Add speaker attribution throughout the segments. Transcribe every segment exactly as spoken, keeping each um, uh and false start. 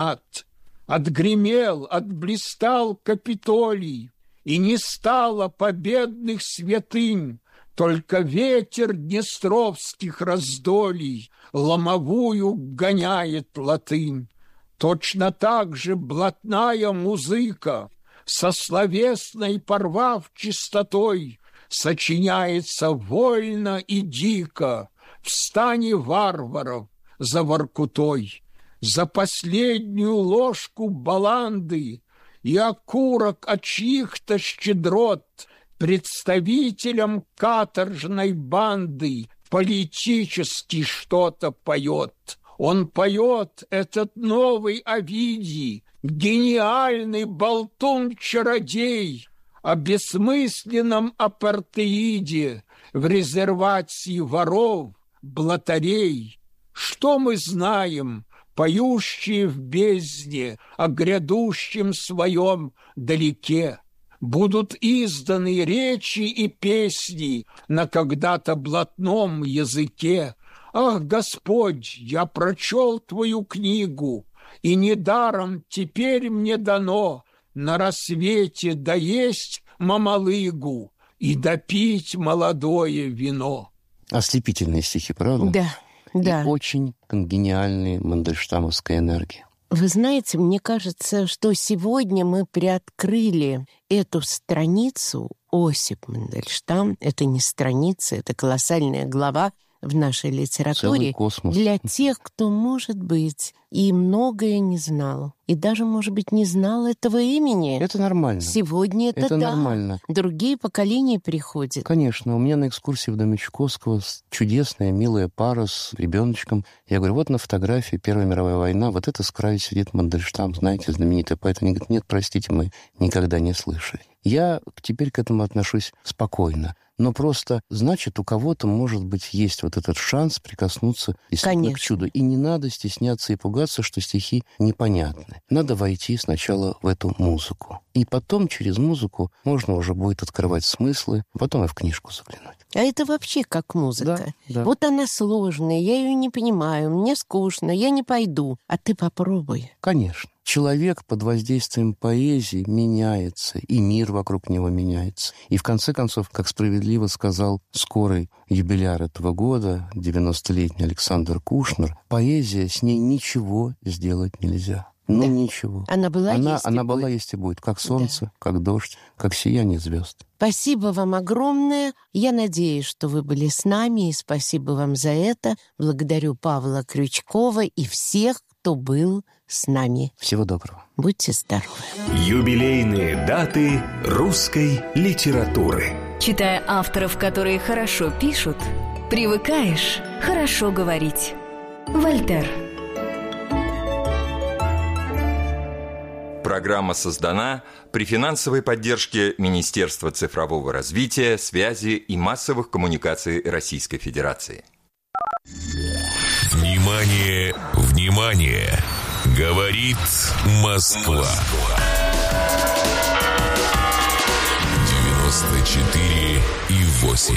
Speaker 1: гранат. Отгремел, отблистал Капитолий, и не стало победных святынь, только ветер днестровских раздолий ломовую гоняет латынь. Точно так же блатная музыка, со словесной порвав чистотой, сочиняется вольно и дико в стане варваров за Воркутой. За последнюю ложку баланды и окурок от чьих-то щедрот представителям каторжной банды политически что-то поет. Он поет, этот новый Овидий, гениальный болтун-чародей, о бессмысленном апартеиде в резервации воров, блатарей. Что мы знаем, поющие в бездне о грядущем своем далеке? Будут изданы речи и песни на когда-то блатном языке. Ах, Господь, я прочел твою книгу, и недаром теперь мне дано на рассвете доесть мамалыгу и допить молодое вино.
Speaker 2: Ослепительные стихи, правда?
Speaker 3: Да, да.
Speaker 2: И очень конгениальные мандельштамовская энергия.
Speaker 3: Вы знаете, мне кажется, что сегодня мы приоткрыли эту страницу. Осип Мандельштам — это не страница, это колоссальная глава в нашей литературе для тех, кто, может быть, и многое не знал, и даже, может быть, не знал этого имени.
Speaker 2: Это нормально.
Speaker 3: Сегодня это,
Speaker 2: это
Speaker 3: да.
Speaker 2: нормально.
Speaker 3: Другие поколения приходят.
Speaker 2: Конечно. У меня на экскурсии в доме Чуковского чудесная, милая пара с ребеночком. Я говорю, вот на фотографии Первая мировая война, вот это с краю сидит Мандельштам, знаете, знаменитый поэт. Они говорят, нет, простите, мы никогда не слышали. Я теперь к этому отношусь спокойно. Но просто, значит, у кого-то, может быть, есть вот этот шанс прикоснуться действительно к чуду. И не надо стесняться и пугаться, что стихи непонятны. Надо войти сначала в эту музыку. И потом через музыку можно уже будет открывать смыслы, потом и в книжку заглянуть.
Speaker 3: А это вообще как музыка.
Speaker 2: Да, да.
Speaker 3: Вот она сложная, я ее не понимаю, мне скучно, я не пойду. А ты попробуй.
Speaker 2: Конечно. Человек под воздействием поэзии меняется, и мир вокруг него меняется. И в конце концов, как справедливо сказал скорый юбиляр этого года, девяностолетний Александр Кушнер, поэзия, с ней ничего сделать нельзя. Ну, да. Ничего.
Speaker 3: Она была,
Speaker 2: она,
Speaker 3: есть
Speaker 2: она
Speaker 3: и
Speaker 2: была,
Speaker 3: будет.
Speaker 2: есть и будет. Как солнце,
Speaker 3: да.
Speaker 2: как дождь, как сияние звезд.
Speaker 3: Спасибо вам огромное. Я надеюсь, что вы были с нами, и спасибо вам за это. Благодарю Павла Крючкова и всех, кто был с нами.
Speaker 2: Всего доброго.
Speaker 3: Будьте здоровы.
Speaker 4: Юбилейные даты русской литературы.
Speaker 5: Читая авторов, которые хорошо пишут, привыкаешь хорошо говорить. Вольтер.
Speaker 6: Программа создана при финансовой поддержке Министерства цифрового развития, связи и массовых коммуникаций Российской Федерации.
Speaker 4: Внимание, внимание! Говорит Москва. девяносто четыре и восемь.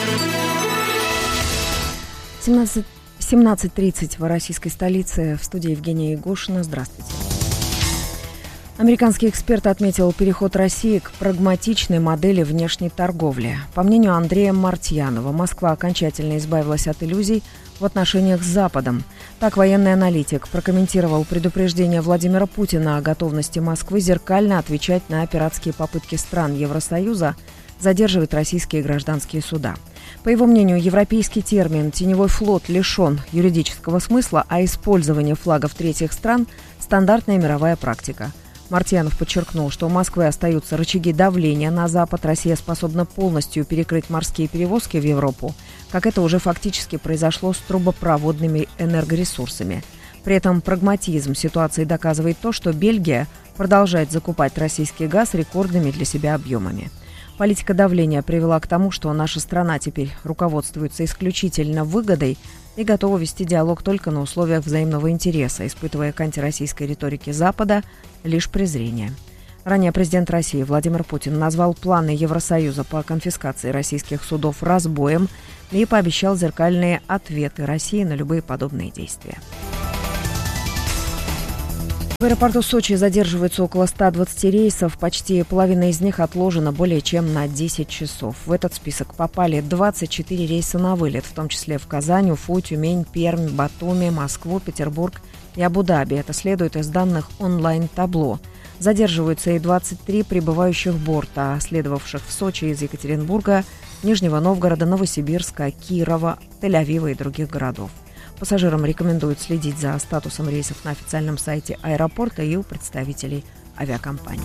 Speaker 7: семнадцать тридцать в российской столице. В студии Евгения Егошина. Здравствуйте. Американский эксперт отметил переход России к прагматичной модели внешней торговли. По мнению Андрея Мартьянова, Москва окончательно избавилась от иллюзий в отношениях с Западом. Так военный аналитик прокомментировал предупреждение Владимира Путина о готовности Москвы зеркально отвечать на пиратские попытки стран Евросоюза задерживать российские гражданские суда. По его мнению, европейский термин «теневой флот» лишен юридического смысла, а использование флагов третьих стран – стандартная мировая практика. Мартьянов подчеркнул, что у Москвы остаются рычаги давления на Запад. Россия способна полностью перекрыть морские перевозки в Европу, как это уже фактически произошло с трубопроводными энергоресурсами. При этом прагматизм ситуации доказывает то, что Бельгия продолжает закупать российский газ рекордными для себя объемами. Политика давления привела к тому, что наша страна теперь руководствуется исключительно выгодой и готова вести диалог только на условиях взаимного интереса, испытывая к антироссийской риторике Запада лишь презрение. Ранее президент России Владимир Путин назвал планы Евросоюза по конфискации российских судов разбоем и пообещал зеркальные ответы России на любые подобные действия. В аэропорту Сочи задерживается около ста двадцати рейсов, почти половина из них отложена более чем на десять часов. В этот список попали двадцать четыре рейса на вылет, в том числе в Казань, Уфу, Тюмень, Пермь, Батуми, Москву, Петербург и Абу-Даби. Это следует из данных онлайн-табло. Задерживаются и двадцать три прибывающих борта, следовавших в Сочи из Екатеринбурга, Нижнего Новгорода, Новосибирска, Кирова, Тель-Авива и других городов. Пассажирам рекомендуют следить за статусом рейсов на официальном сайте аэропорта и у представителей авиакомпаний.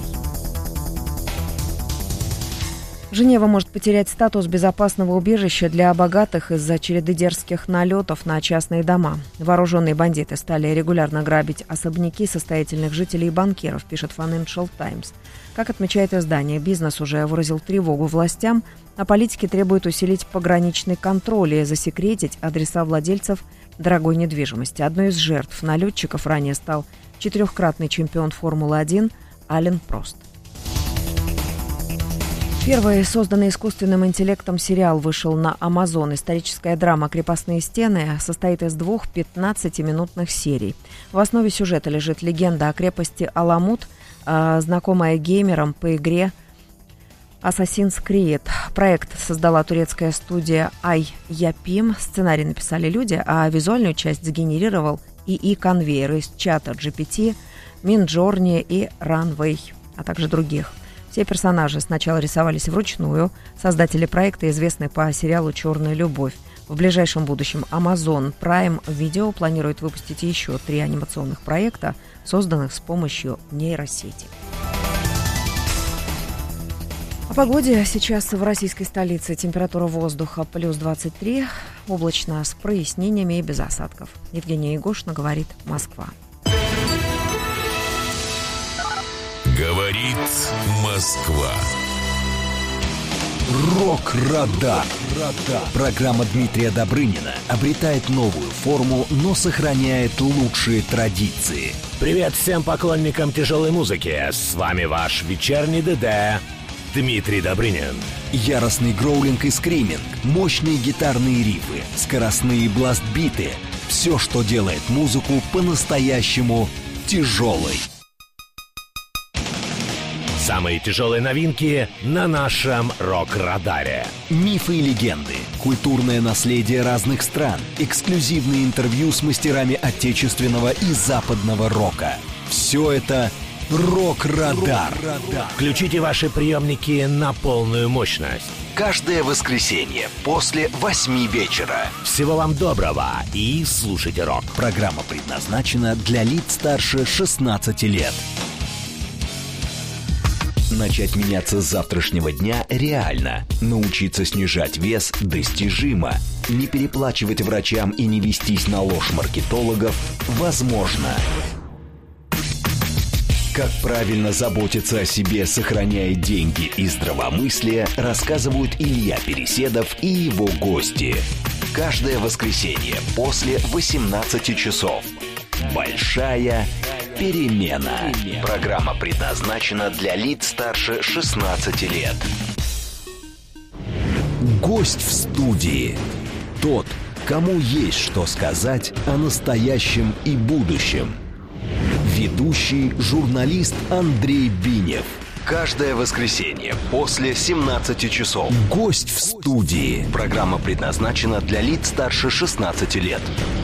Speaker 7: Женева может потерять статус безопасного убежища для богатых из-за череды дерзких налетов на частные дома. Вооруженные бандиты стали регулярно грабить особняки состоятельных жителей и банкиров, пишет Financial Times. Как отмечает издание, бизнес уже выразил тревогу властям, а политики требуют усилить пограничный контроль и засекретить адреса владельцев дорогой недвижимости. Одной из жертв налетчиков ранее стал четырехкратный чемпион Формулы-один Ален Прост. Первый созданный искусственным интеллектом сериал вышел на Amazon. Историческая драма «Крепостные стены» состоит из двух пятнадцатиминутных серий. В основе сюжета лежит легенда о крепости Аламут, знакомая геймерам по игре Assassin's Creed. Проект создала турецкая студия Ай Япим. Сценарий написали люди, а визуальную часть сгенерировал ИИ-конвейер из чата джи пи ти, Midjourney и Runway, а также других. Все персонажи сначала рисовались вручную. Создатели проекта известны по сериалу «Черная любовь». В ближайшем будущем Amazon Prime Video планирует выпустить еще три анимационных проекта, созданных с помощью нейросети. О погоде. Сейчас в российской столице температура воздуха плюс двадцать три, облачно с прояснениями и без осадков. Евгения Егошина говорит «Москва».
Speaker 4: Говорит Москва.
Speaker 8: Рок-радар. Программа Дмитрия Добрынина обретает новую форму, но сохраняет лучшие традиции.
Speaker 9: Привет всем поклонникам тяжелой музыки. С вами ваш вечерний ДД Дмитрий Добрынин.
Speaker 8: Яростный гроулинг и скриминг, мощные гитарные рифы, скоростные бласт-биты. Все, что делает музыку по-настоящему тяжелой.
Speaker 9: Самые тяжелые новинки на нашем рок-радаре.
Speaker 8: Мифы и легенды, культурное наследие разных стран, эксклюзивные интервью с мастерами отечественного и западного рока. Все это «Рок-радар».
Speaker 9: Включите ваши приемники на полную мощность.
Speaker 8: Каждое воскресенье после восьми вечера.
Speaker 9: Всего вам доброго и слушайте рок.
Speaker 8: Программа предназначена для лиц старше шестнадцати лет. Начать меняться с завтрашнего дня реально. Научиться снижать вес достижимо. Не переплачивать врачам и не вестись на ложь маркетологов возможно. Как правильно заботиться о себе, сохраняя деньги и здравомыслие, рассказывают Илья Переседов и его гости. Каждое воскресенье после восемнадцати часов. Большая перемена. Программа предназначена для лиц старше шестнадцати лет. Гость в студии. Тот, кому есть что сказать о настоящем и будущем. Ведущий журналист Андрей Бинев. Каждое воскресенье после семнадцати часов. Гость в студии. Программа предназначена для лиц старше шестнадцати лет.